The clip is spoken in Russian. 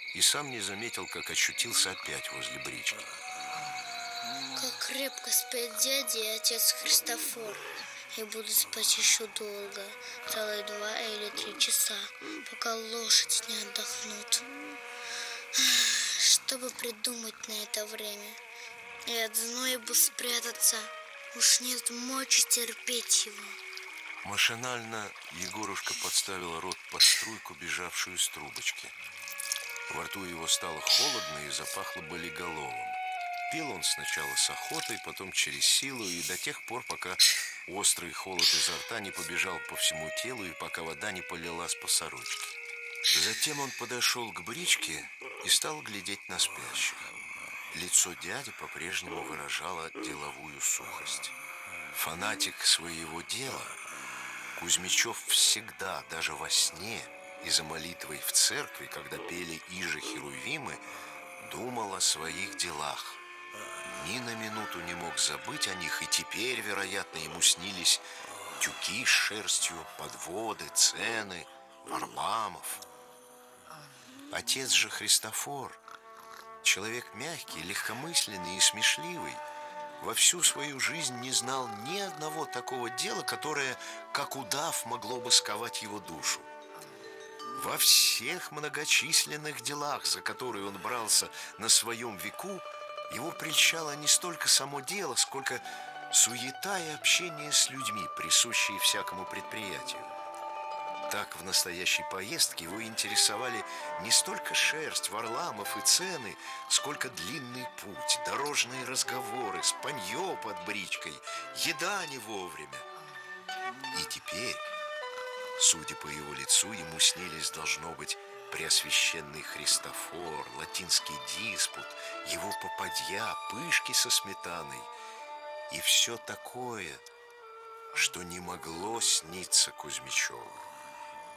и сам не заметил, как очутился опять возле брички. Как крепко спит дядя и отец Христофор. И буду спать еще долго, целых 2 или 3 часа, пока лошади не отдохнут. Что бы придумать на это время? И от зноя бы спрятаться, уж нет мочи терпеть его. Машинально Егорушка подставил рот под струйку, бежавшую из трубочки. Во рту его стало холодно и запахло болиголовом. Пил он сначала с охотой, потом через силу, и до тех пор, пока острый холод изо рта не побежал по всему телу и пока вода не полилась по сорочке. Затем он подошел к бричке и стал глядеть на спящих. Лицо дяди по-прежнему выражало деловую сухость. Фанатик своего дела, Кузьмичев всегда, даже во сне и за молитвой в церкви, когда пели «Иже Херувимы», думал о своих делах. Ни на минуту не мог забыть о них, и теперь, вероятно, ему снились тюки с шерстью, подводы, цены, Варламов. Отец же Христофор, человек мягкий, легкомысленный и смешливый, во всю свою жизнь не знал ни одного такого дела, которое, как удав, могло бы сковать его душу. Во всех многочисленных делах, за которые он брался на своем веку, его прельщало не столько само дело, сколько суета и общение с людьми, присущие всякому предприятию. Так в настоящей поездке его интересовали не столько шерсть, Варламов и цены, сколько длинный путь, дорожные разговоры, спанье под бричкой, еда не вовремя. И теперь, судя по его лицу, ему снились, должно быть, Преосвященный Христофор, латинский диспут, его попадья, пышки со сметаной и все такое, что не могло сниться Кузьмичеву.